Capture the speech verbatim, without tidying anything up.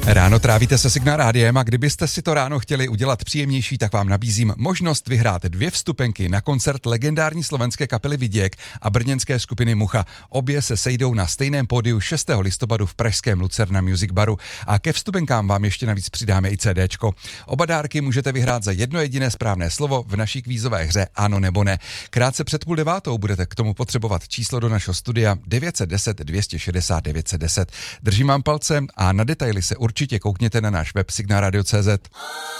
Ráno trávíte se Signál rádiem a kdybyste si to ráno chtěli udělat příjemnější, tak vám nabízím možnost vyhrát dvě vstupenky na koncert legendární slovenské kapely Viděk a brněnské skupiny Mucha. Obě se sejdou na stejném pódiu šestého listopadu v pražském Lucerna Music Baru a ke vstupenkám vám ještě navíc přidáme i CDčko. Oba dárky můžete vyhrát za jedno jediné správné slovo v naší kvízové hře Ano nebo ne. Krátce před půl devátou budete k tomu potřebovat číslo do našeho studia devět set deset dvě stě šedesát devět set deset. Držím vám palce a na detaily se určitě koukněte na náš web signal radio tečka cé zet.